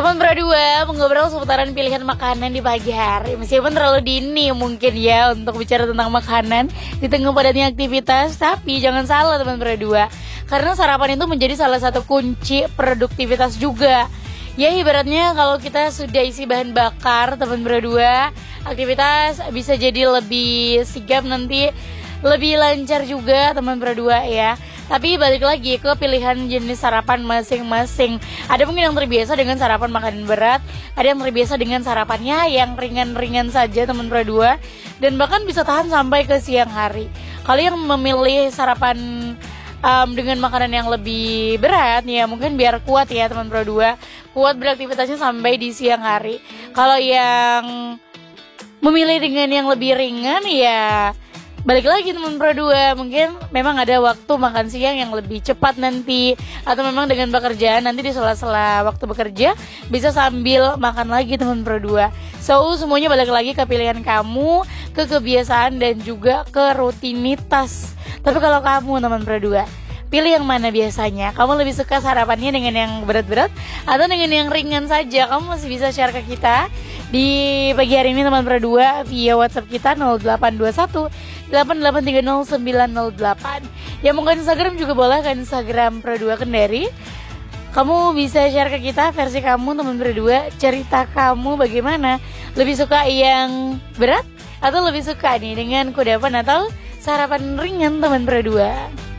Teman berdua mengobrol seputaran pilihan makanan di pagi hari. Meskipun terlalu dini mungkin ya untuk bicara tentang makanan di tengah padatnya aktivitas, tapi jangan salah teman berdua, karena sarapan itu menjadi salah satu kunci produktivitas juga. Ya ibaratnya kalau kita sudah isi bahan bakar teman berdua, aktivitas bisa jadi lebih sigap nanti, lebih lancar juga teman berdua ya. Tapi balik lagi ke pilihan jenis sarapan masing-masing. Ada mungkin yang terbiasa dengan sarapan makanan berat, ada yang terbiasa dengan sarapannya yang ringan-ringan saja teman berdua, dan bahkan bisa tahan sampai ke siang hari. Kalau yang memilih sarapan dengan makanan yang lebih berat ya mungkin biar kuat ya teman berdua, kuat beraktivitasnya sampai di siang hari. Kalau yang memilih dengan yang lebih ringan ya balik lagi teman berdua, mungkin memang ada waktu makan siang yang lebih cepat nanti, atau memang dengan pekerjaan nanti di sela-sela waktu bekerja bisa sambil makan lagi teman berdua. So semuanya balik lagi ke pilihan kamu, ke kebiasaan dan juga ke rutinitas. Tapi kalau kamu teman berdua, pilih yang mana biasanya? Kamu lebih suka sarapannya dengan yang berat-berat atau dengan yang ringan saja? Kamu masih bisa share ke kita di pagi hari ini teman berdua via WhatsApp kita 0821 8830 908. Ya mungkin Instagram juga boleh kan, Instagram Berdua Kendari. Kamu bisa share ke kita versi kamu teman berdua, cerita kamu bagaimana? Lebih suka yang berat atau lebih suka nih dengan kudapan atau sarapan ringan teman berdua?